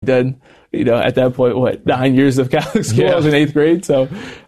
done, at that point, 9 years of Catholic school. Yeah. I was in 8th grade. So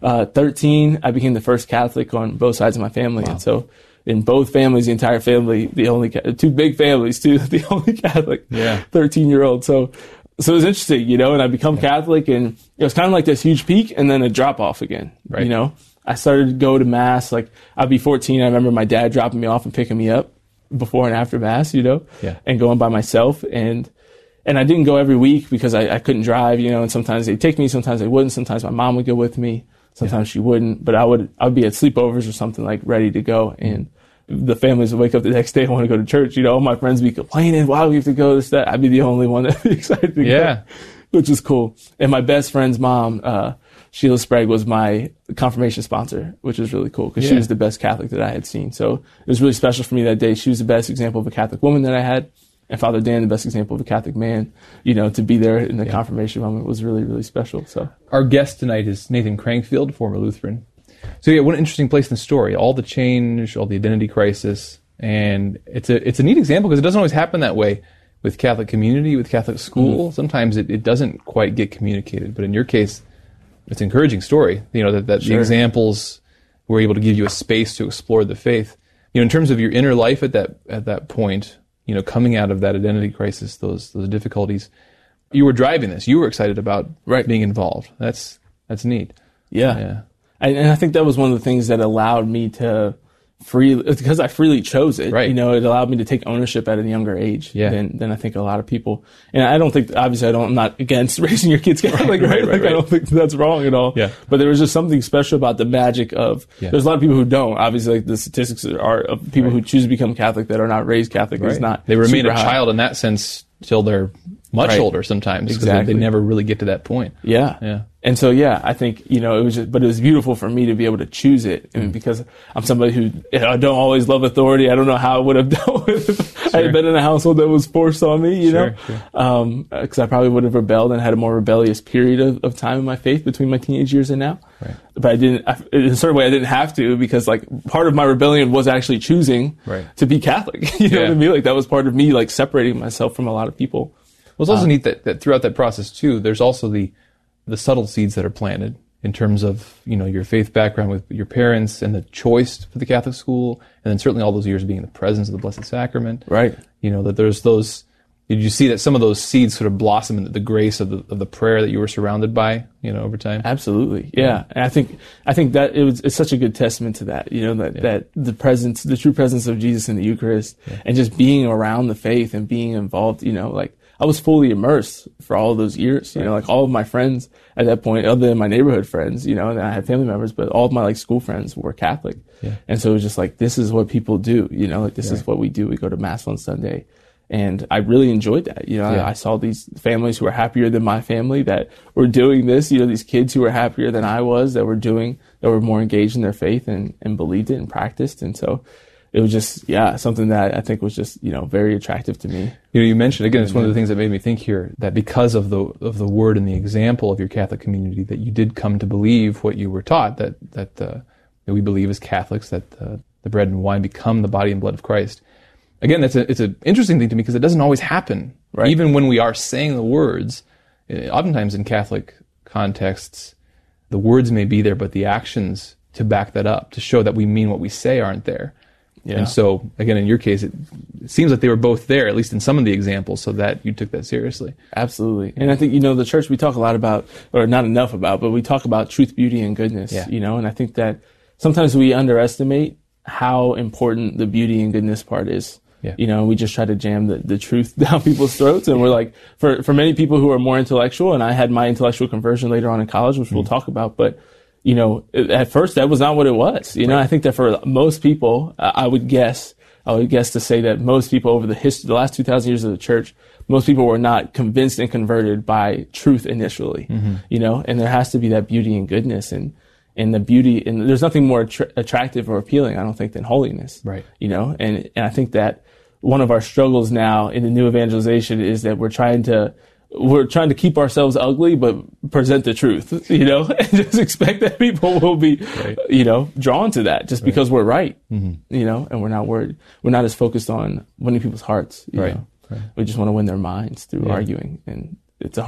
13, I became the first Catholic on both sides of my family. Wow. And so in both families, the entire family, the only, two big families too, the only Catholic 13-year-old. So it was interesting, and I become Catholic, and it was kind of like this huge peak and then a drop off again, right. I started to go to Mass, like I'd be 14. I remember my dad dropping me off and picking me up before and after Mass, and going by myself. And I didn't go every week because I couldn't drive, and sometimes they'd take me, sometimes they wouldn't. Sometimes my mom would go with me, sometimes she wouldn't, but I would be at sleepovers or something, like ready to go. And the families would wake up the next day and want to go to church. All my friends would be complaining, why do we have to go, this, that. I'd be the only one that'd be excited to go, which is cool. And my best friend's mom, Sheila Sprague, was my confirmation sponsor, which was really cool because she was the best Catholic that I had seen. So it was really special for me that day. She was the best example of a Catholic woman that I had. And Father Dan, the best example of a Catholic man, to be there in the confirmation moment was really, really special. So our guest tonight is Nathan Crankfield, former Lutheran. So what an interesting place in the story. All the change, all the identity crisis. And it's a neat example because it doesn't always happen that way with Catholic community, with Catholic school. Mm-hmm. Sometimes it doesn't quite get communicated. But in your case, it's an encouraging story, that the examples were able to give you a space to explore the faith. In terms of your inner life at that point, coming out of that identity crisis, those difficulties, you were driving this. You were excited about being involved. That's neat. Yeah. And I think that was one of the things that allowed me to because I freely chose it. Right. It allowed me to take ownership at a younger age than I think a lot of people. And I don't think, obviously, I'm not against raising your kids Catholic, right? I don't think that's wrong at all. Yeah. But there was just something special about the magic of. Yeah. There's a lot of people who don't. Obviously, like the statistics are of people who choose to become Catholic that are not raised Catholic. Right. Is not. They remain a child in that sense till they're much older sometimes. Exactly. They never really get to that point. Yeah. Yeah. And so, I think, it was but it was beautiful for me to be able to choose it. And because I'm somebody who, I don't always love authority. I don't know how I would have dealt with it if I had been in a household that was forced on me, Sure. Because I probably would have rebelled and had a more rebellious period of time in my faith between my teenage years and now. Right. But in a certain way, I didn't have to because, like, part of my rebellion was actually choosing to be Catholic. You know what I mean? Like, that was part of me, like, separating myself from a lot of people. Well, it's also neat that throughout that process, too, there's also the subtle seeds that are planted in terms of, your faith background with your parents and the choice for the Catholic school, and then certainly all those years being in the presence of the Blessed Sacrament. Right. That there's those. Did you see that some of those seeds sort of blossom in the grace of the prayer that you were surrounded by, over time? Absolutely. Yeah. And I think that it's such a good testament to that, that the true presence of Jesus in the Eucharist and just being around the faith and being involved, like, I was fully immersed for all of those years, like all of my friends at that point, other than my neighborhood friends, and I had family members, but all of my school friends were Catholic. Yeah. And so it was just like, this is what people do, this is what we do. We go to Mass on Sunday. And I really enjoyed that. I saw these families who were happier than my family that were doing this, these kids who were happier than I was that were more engaged in their faith and believed it and practiced. And so it was just, something that I think was just, very attractive to me. You mentioned, again, it's one of the things that made me think here, that because of the word and the example of your Catholic community, that you did come to believe what you were taught, that we believe as Catholics that the bread and wine become the body and blood of Christ. Again, it's an interesting thing to me because it doesn't always happen. Right. Even when we are saying the words, oftentimes in Catholic contexts, the words may be there, but the actions to back that up, to show that we mean what we say, aren't there. Yeah. And so, again, in your case, it seems like they were both there, at least in some of the examples, so that you took that seriously. Absolutely. And I think, the church, we talk a lot about, or not enough about, but we talk about truth, beauty, and goodness, and I think that sometimes we underestimate how important the beauty and goodness part is. Yeah. We just try to jam the truth down people's throats. And we're like, for many people who are more intellectual, and I had my intellectual conversion later on in college, which we'll talk about, but at first that was not what it was. Right. I think that for most people, I would guess to say that most people over the last 2,000 years of the church, most people were not convinced and converted by truth initially, and there has to be that beauty and goodness and the beauty, and there's nothing more attractive or appealing, I don't think, than holiness. Right. And I think that one of our struggles now in the new evangelization is that we're trying to keep ourselves ugly, but present the truth, and just expect that people will be, drawn to that just because we're right, and we're not worried. We're not as focused on winning people's hearts, you know. Right. We just want to win their minds through arguing, and it's a hard